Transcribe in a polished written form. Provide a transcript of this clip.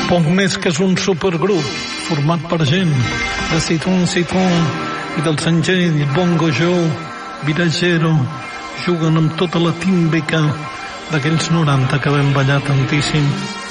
Poc més que és un supergrup format per gent de Citun i del Sanjell, Bongo Joe, Viragero, juguen amb tota la tímbrica d'aquells 90 que vam ballar tantíssim.